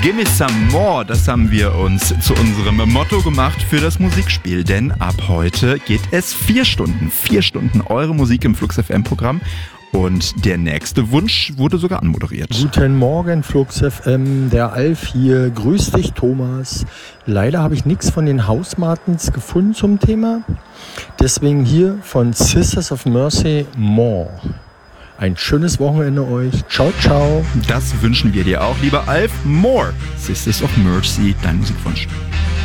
Gimme Some More, das haben wir uns zu unserem Motto gemacht für das Musikspiel. Denn ab heute geht es 4 Stunden eure Musik im Flux FM Programm. Und der nächste Wunsch wurde sogar anmoderiert. Guten Morgen, Flux FM, der Alf hier. Grüß dich, Thomas. Leider habe ich nichts von den Hausmartens gefunden zum Thema. Deswegen hier von Sisters of Mercy More. Ein schönes Wochenende euch. Ciao, ciao. Das wünschen wir dir auch, lieber Alf. More, Sisters of Mercy, dein Musikwunsch.